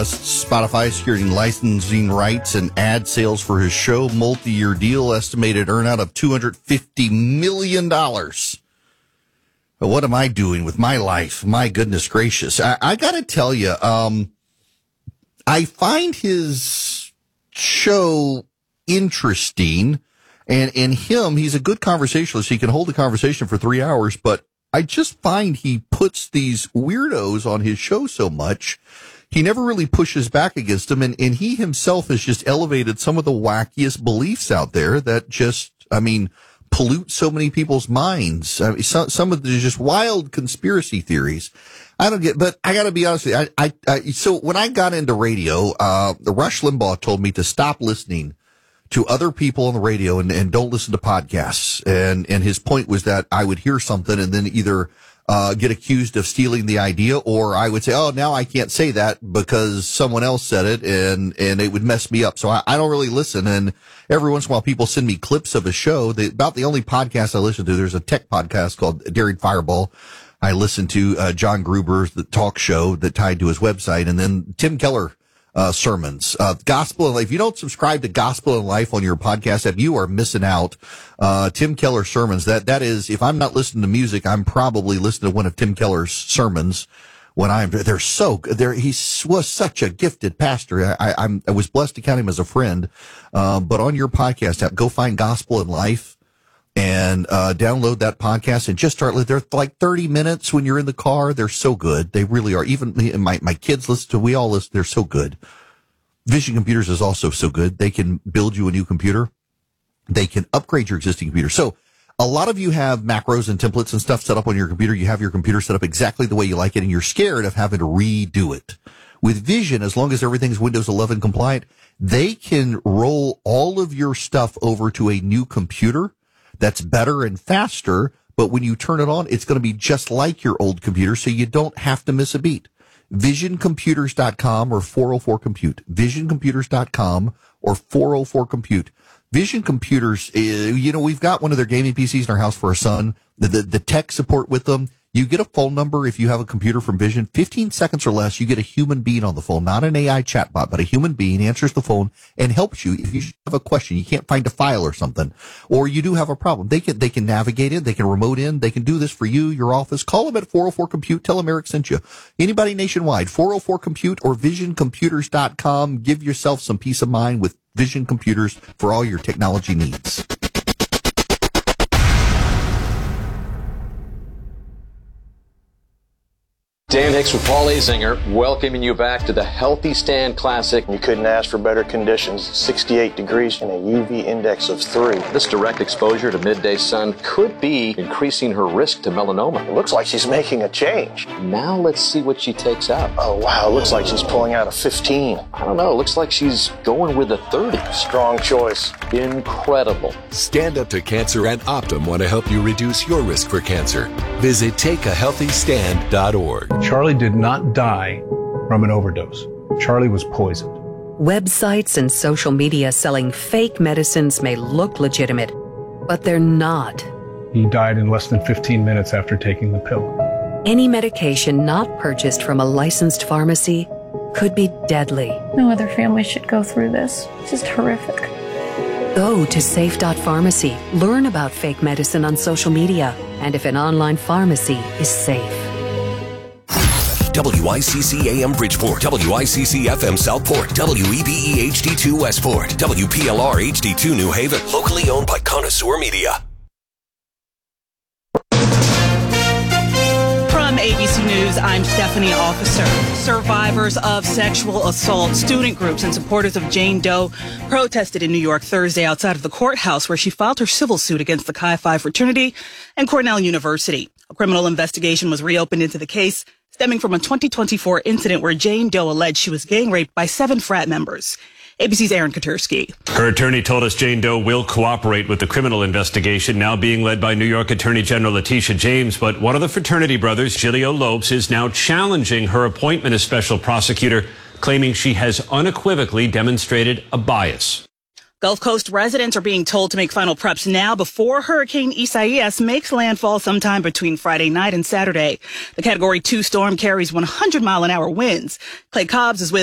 Spotify securing licensing rights and ad sales for his show. Multi-year deal, estimated earnout of $250 million. But what am I doing with my life? My goodness gracious. I got to tell you, I find his show interesting. And he's a good conversationalist. He can hold a conversation for 3 hours, but I just find he puts these weirdos on his show so much. He never really pushes back against them. And he himself has just elevated some of the wackiest beliefs out there that just, pollute so many people's minds. Some of the just wild conspiracy theories. I don't get, but I got to be honest with you. So when I got into radio, Rush Limbaugh told me to stop listening to other people on the radio and don't listen to podcasts. And his point was that I would hear something and then either get accused of stealing the idea, or I would say, oh, now I can't say that because someone else said it, and it would mess me up. So I don't really listen. And every once in a while people send me clips of a show. About the only podcast I listen to, there's a tech podcast called Daring Fireball. I listen to John Gruber's the talk show that tied to his website, and then Tim Keller sermons, Gospel and Life. If you don't subscribe to Gospel and Life on your podcast app, you are missing out. Tim Keller sermons. That is, if I'm not listening to music, I'm probably listening to one of Tim Keller's sermons. They're so good. He was such a gifted pastor. I was blessed to count him as a friend. But on your podcast app, go find Gospel and Life and download that podcast and just start. They're like 30 minutes when you're in the car. They're so good. They really are. Even my kids listen to, we all listen. They're so good. Vision Computers is also so good. They can build you a new computer. They can upgrade your existing computer. So a lot of you have macros and templates and stuff set up on your computer. You have your computer set up exactly the way you like it, and you're scared of having to redo it. With Vision, as long as everything's Windows 11 compliant, they can roll all of your stuff over to a new computer that's better and faster, but when you turn it on, it's going to be just like your old computer, so you don't have to miss a beat. VisionComputers.com or 404-COMPUTE. VisionComputers.com or 404-COMPUTE. Vision Computers, we've got one of their gaming PCs in our house for our son. The tech support with them. You get a phone number if you have a computer from Vision. 15 seconds or less, you get a human being on the phone, not an AI chatbot, but a human being answers the phone and helps you. If you have a question, you can't find a file or something, or you do have a problem, they can navigate in, they can remote in, they can do this for you, your office. Call them at 404-COMPUTE. Tell them Eric sent you. Anybody nationwide, 404-COMPUTE or VisionComputers.com. Give yourself some peace of mind with Vision Computers for all your technology needs. Dan Hicks with Paul Azinger, welcoming you back to the Healthy Stand Classic. You couldn't ask for better conditions. 68 degrees and a UV index of 3. This direct exposure to midday sun could be increasing her risk to melanoma. It looks like she's making a change. Now let's see what she takes out. Oh, wow. Looks like she's pulling out a 15. I don't know. Looks like she's going with a 30. Strong choice. Incredible. Stand Up to Cancer and Optum want to help you reduce your risk for cancer. Visit takeahealthystand.org. Charlie did not die from an overdose. Charlie was poisoned. Websites and social media selling fake medicines may look legitimate, but they're not. He died in less than 15 minutes after taking the pill. Any medication not purchased from a licensed pharmacy could be deadly. No other family should go through this. It's just horrific. Go to safe.pharmacy. Learn about fake medicine on social media and if an online pharmacy is safe. WICC AM Bridgeport, WICC FM Southport, WEBE HD2 Westport, WPLR HD2 New Haven, locally owned by Connoisseur Media. From ABC News, I'm Stephanie Officer. Survivors of sexual assault, student groups, and supporters of Jane Doe protested in New York Thursday outside of the courthouse where she filed her civil suit against the Chi Phi fraternity and Cornell University. A criminal investigation was reopened into the case, stemming from a 2024 incident where Jane Doe alleged she was gang raped by 7 frat members. ABC's Aaron Katursky. Her attorney told us Jane Doe will cooperate with the criminal investigation now being led by New York Attorney General Letitia James. But one of the fraternity brothers, Giglio Lopes, is now challenging her appointment as special prosecutor, claiming she has unequivocally demonstrated a bias. Gulf Coast residents are being told to make final preps now before Hurricane Isaias makes landfall sometime between Friday night and Saturday. The Category 2 storm carries 100-mile-an-hour winds. Clay Cobbs is with